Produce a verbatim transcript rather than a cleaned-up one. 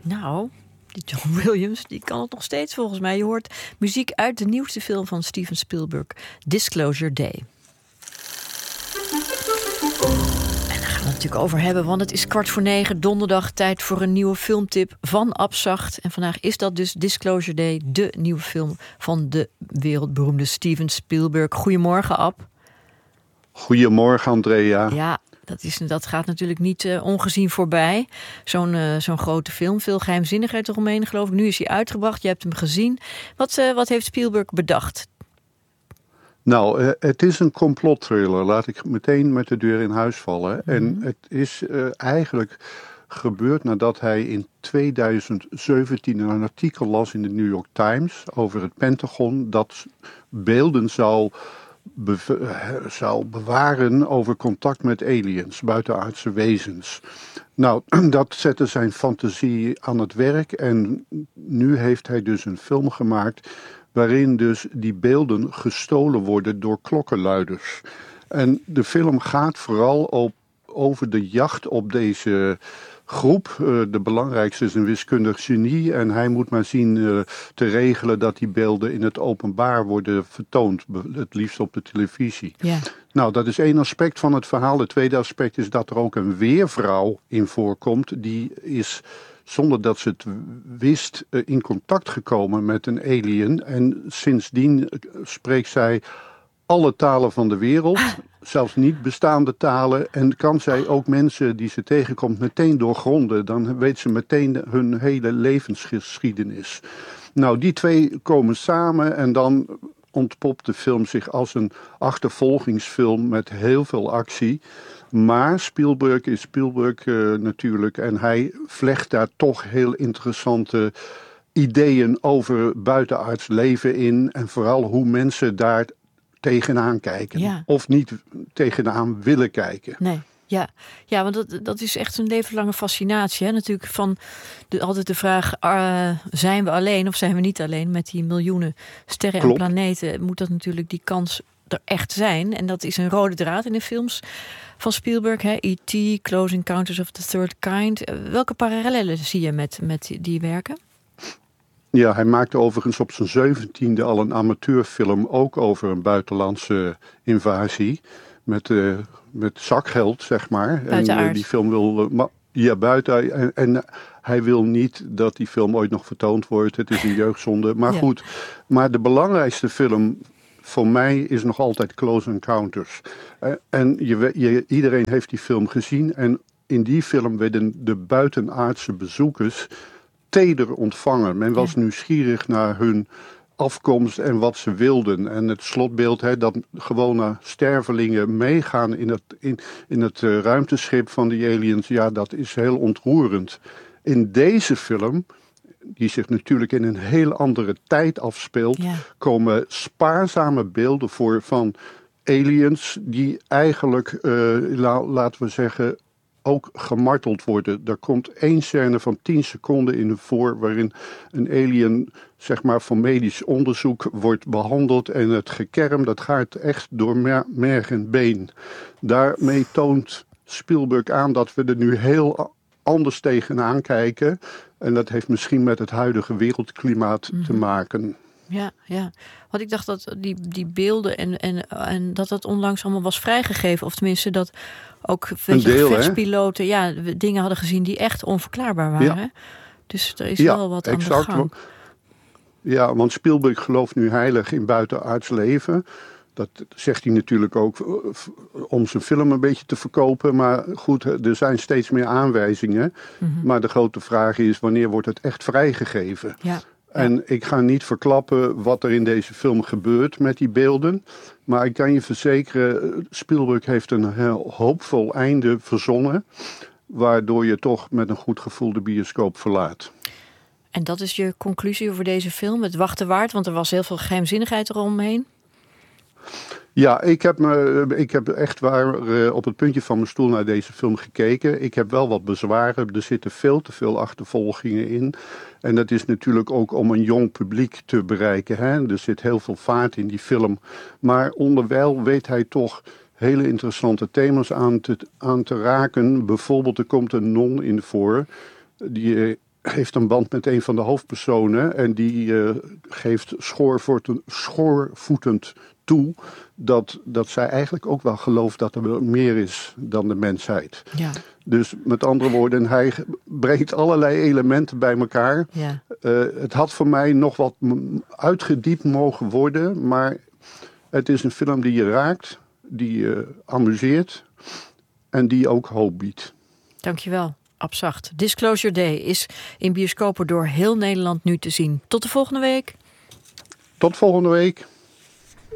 Nou, die John Williams, die kan het nog steeds volgens mij. Je hoort muziek uit de nieuwste film van Steven Spielberg, Disclosure Day. En daar gaan we het natuurlijk over hebben, want het is kwart voor negen, donderdag, tijd voor een nieuwe filmtip van Abzacht. En vandaag is dat dus Disclosure Day, de nieuwe film van de wereldberoemde Steven Spielberg. Goedemorgen, Ab. Goedemorgen, Andrea. Ja, dat, is, dat gaat natuurlijk niet uh, ongezien voorbij. Zo'n, uh, zo'n grote film, veel geheimzinnigheid eromheen, geloof ik. Nu is hij uitgebracht, je hebt hem gezien. Wat, uh, wat heeft Spielberg bedacht? Nou, uh, het is een complotthriller. Laat ik meteen met de deur in huis vallen. Mm-hmm. En het is uh, eigenlijk gebeurd nadat hij in tweeduizend zeventien een artikel las in de New York Times over het Pentagon dat beelden zou, be- zou bewaren over contact met aliens, buitenaardse wezens. Nou, dat zette zijn fantasie aan het werk en nu heeft hij dus een film gemaakt waarin dus die beelden gestolen worden door klokkenluiders. En de film gaat vooral op, over de jacht op deze groep. Uh, de belangrijkste is een wiskundig genie en hij moet maar zien uh, te regelen dat die beelden in het openbaar worden vertoond. Het liefst op de televisie. Ja. Nou, dat is één aspect van het verhaal. Het tweede aspect is dat er ook een weervrouw in voorkomt. Die is, zonder dat ze het wist, in contact gekomen met een alien. En sindsdien spreekt zij alle talen van de wereld, zelfs niet bestaande talen. En kan zij ook mensen die ze tegenkomt meteen doorgronden. Dan weet ze meteen hun hele levensgeschiedenis. Nou, die twee komen samen en dan ontpopt de film zich als een achtervolgingsfilm met heel veel actie. Maar Spielberg is Spielberg uh, natuurlijk en hij vlecht daar toch heel interessante ideeën over buitenaards leven in en vooral hoe mensen daar tegenaan kijken. Ja. Of niet tegenaan willen kijken. Nee. Ja, ja, want dat, dat is echt een levenslange fascinatie. Hè? Natuurlijk van de, altijd de vraag, uh, zijn we alleen of zijn we niet alleen met die miljoenen sterren Klopt. En planeten? Moet dat natuurlijk die kans er echt zijn. En dat is een rode draad in de films van Spielberg. E T, Close Encounters of the Third Kind. Welke parallellen zie je met, met die werken? Ja, hij maakte overigens op zijn zeventiende al een amateurfilm ook over een buitenlandse invasie. Met, uh, met zakgeld, zeg maar. En uh, die film wil uh, ma- ja, buiten. En, en hij wil niet dat die film ooit nog vertoond wordt. Het is een jeugdzonde. Maar ja. goed, maar de belangrijkste film voor mij is nog altijd Close Encounters. Uh, en je, je, iedereen heeft die film gezien. En in die film werden de buitenaardse bezoekers teder ontvangen. Men was ja. nieuwsgierig naar hun afkomst en wat ze wilden. En het slotbeeld, hè, dat gewone stervelingen meegaan in het, in, in het uh, ruimteschip van die aliens, ja, dat is heel ontroerend. In deze film, die zich natuurlijk in een heel andere tijd afspeelt, ja. komen spaarzame beelden voor van aliens die eigenlijk, uh, la, laten we zeggen, ook gemarteld worden. Er komt één scène van tien seconden in voor waarin een alien, zeg maar, voor medisch onderzoek wordt behandeld en het gekerm, dat gaat echt door mer- merg en been. Daarmee toont Spielberg aan dat we er nu heel anders tegenaan kijken en dat heeft misschien met het huidige wereldklimaat mm-hmm. te maken. Ja, ja. Want ik dacht dat die, die beelden en, en, en dat dat onlangs allemaal was vrijgegeven. Of tenminste dat ook weet je, gevechtspiloten ja, dingen hadden gezien die echt onverklaarbaar waren. Ja. Dus er is ja, wel wat exact. Aan de gang. Ja, want Spielberg gelooft nu heilig in buitenaards leven. Dat zegt hij natuurlijk ook om zijn film een beetje te verkopen. Maar goed, er zijn steeds meer aanwijzingen. Mm-hmm. Maar de grote vraag is, wanneer wordt het echt vrijgegeven? Ja. En ik ga niet verklappen wat er in deze film gebeurt met die beelden. Maar ik kan je verzekeren, Spielberg heeft een heel hoopvol einde verzonnen. Waardoor je toch met een goed gevoel de bioscoop verlaat. En dat is je conclusie over deze film? Het wachten waard, want er was heel veel geheimzinnigheid eromheen. Ja, ik heb, me, ik heb echt waar uh, op het puntje van mijn stoel naar deze film gekeken. Ik heb wel wat bezwaren. Er zitten veel te veel achtervolgingen in. En dat is natuurlijk ook om een jong publiek te bereiken. Hè? Er zit heel veel vaart in die film. Maar onderwijl weet hij toch hele interessante thema's aan te, aan te raken. Bijvoorbeeld er komt een non in voor die heeft een band met een van de hoofdpersonen. En die uh, geeft schoorvoetend, schoorvoetend toe dat, dat zij eigenlijk ook wel gelooft dat er meer is dan de mensheid. Ja. Dus met andere woorden, hij brengt allerlei elementen bij elkaar. Ja. Uh, het had voor mij nog wat uitgediept mogen worden, maar het is een film die je raakt, die je amuseert en die ook hoop biedt. Dankjewel. Abzacht. Disclosure Day is in bioscopen door heel Nederland nu te zien. Tot de volgende week. Tot volgende week.